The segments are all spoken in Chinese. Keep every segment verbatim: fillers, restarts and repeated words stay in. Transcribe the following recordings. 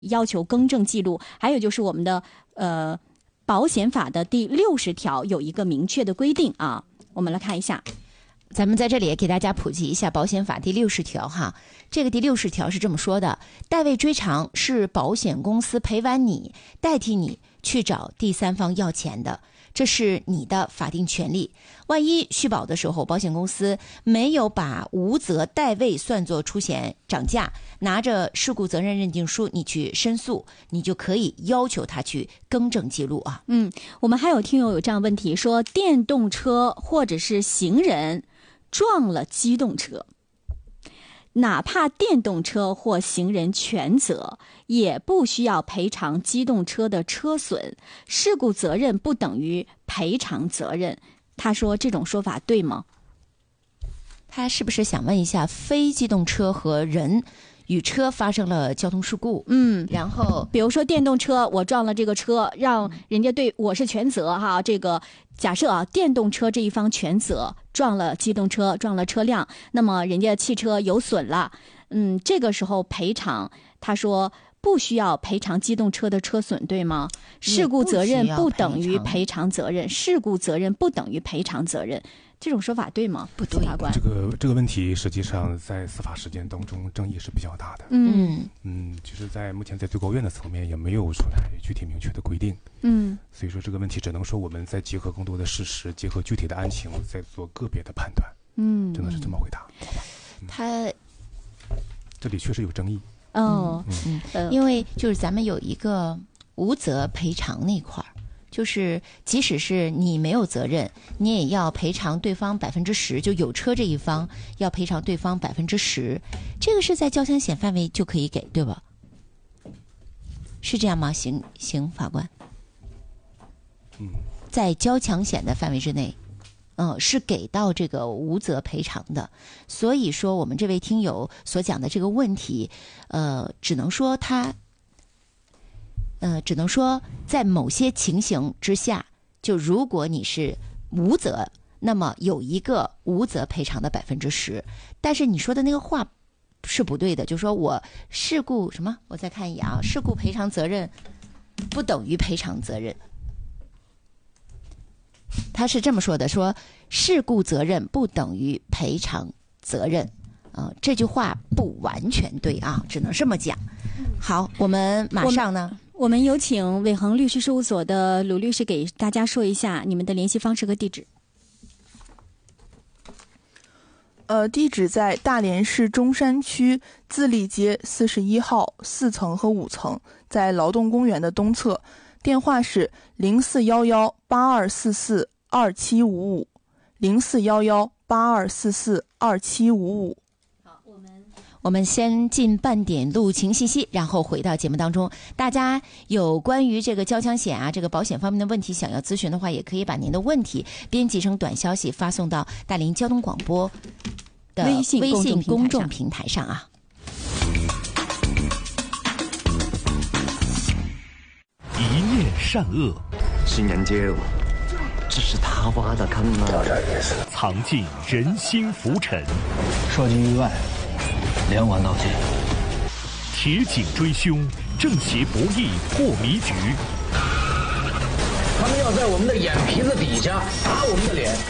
要求更正记录。还有就是我们的呃保险法的第六十条有一个明确的规定啊，我们来看一下。 咱们在这里也给大家普及一下保险法第六十条哈。这个第六十条是这么说的：代位追偿是保险公司赔完你，代替你去找第三方要钱的，这是你的法定权利。万一续保的时候，保险公司没有把无责代位算作出险涨价，拿着事故责任认定书你去申诉，你就可以要求他去更正记录啊。 嗯，我们还有听友有这样问题说，电动车或者是行人撞了机动车，哪怕电动车或行人全责，也不需要赔偿机动车的车损，事故责任不等于赔偿责任。他说这种说法对吗？ 他是不是想问一下，非机动车和人与车发生了交通事故， 嗯， 然后比如说电动车我撞了这个车，让人家对我是全责哈，这个假设啊，电动车这一方全责，撞了机动车，撞了车辆，那么人家汽车有损了，嗯，这个时候赔偿，他说不需要赔偿机动车的车损，对吗？事故责任不等于赔偿责任，事故责任不等于赔偿责任，这种说法对吗？ 不对。 法官， 这个这个问题实际上在司法实践当中争议是比较大的。 嗯嗯，其实，在目前在最高院的层面也没有出来具体明确的规定。 嗯， 所以说这个问题只能说我们在结合更多的事实，结合具体的案情，再做个别的判断。 嗯， 真的是这么回答。好吧， 嗯、他这里确实有争议。 哦， 嗯嗯，因为就是咱们有一个无责赔偿那块儿，就是即使是你没有责任，你也要赔偿对方百分之十，就有车这一方要赔偿对方百分之十，这个是在交强险范围就可以给，对吧？是这样吗？行行，法官。 嗯， 在交强险的范围之内。嗯，是给到这个无责赔偿的，所以说我们这位听友所讲的这个问题，呃，只能说他，呃，只能说在某些情形之下，就如果你是无责，那么有一个无责赔偿的百分之十，但是你说的那个话是不对的，就说我事故什么，我再看一眼啊，事故赔偿责任不等于赔偿责任。他是这么说的，说事故责任不等于赔偿责任，呃，这句话不完全对啊，只能这么讲。好，我们马上呢， 我们有请伟恒律师事务所的鲁律师给大家说一下你们的联系方式和地址。 呃，地址在大连市中山区自立街四十一号四层和五层，在劳动公园的东侧。电话是零四幺幺八二四四二七五五，零四幺幺八二四四二七五五。 好，我们我们先进半点路情信息，然后回到节目当中。大家有关于这个交强险啊，这个保险方面的问题想要咨询的话，也可以把您的问题编辑成短消息发送到大连交通广播的微信微信公众平台上啊。 一念善恶， 新人街舞，这是他挖的坑啊！ 藏进人心浮沉， 说句意外，连环盗窃。 铁警追凶，正邪博弈破迷局。 他们要在我们的眼皮子底下打我们的脸，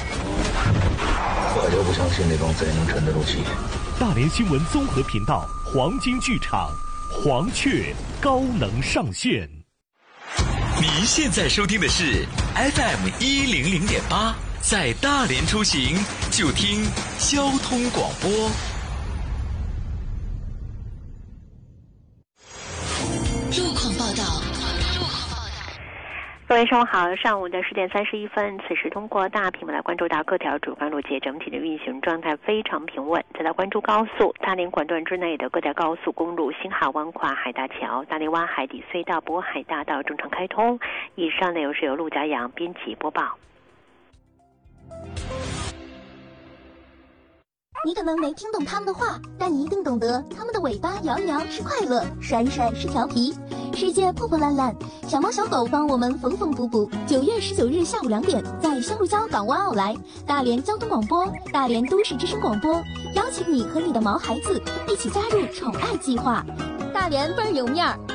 我就不相信那帮贼能沉得住气。 大连新闻综合频道黄金剧场，黄雀高能上线。 你现在收听的是 F M 一零零点八，在大连出行就听交通广播。 路况报道。 各位上午好，上午的十点三十一分，此时通过大屏幕来关注到各条主干路街整体的运行状态非常平稳。再来关注高速，大连管段之内的各条高速公路，新海湾跨海大桥、大连湾海底隧道、渤海大道正常开通。以上内容是由陆家阳编辑播报。 你可能没听懂他们的话，但你一定懂得他们的尾巴摇一摇是快乐，甩一甩是调皮。世界破破烂烂，小猫小狗帮我们缝缝补补。九月十九日下午两点，在香鹿礁港湾澳来，大连交通广播、大连都市之声广播邀请你和你的毛孩子一起加入宠爱计划。大大连倍儿有面儿。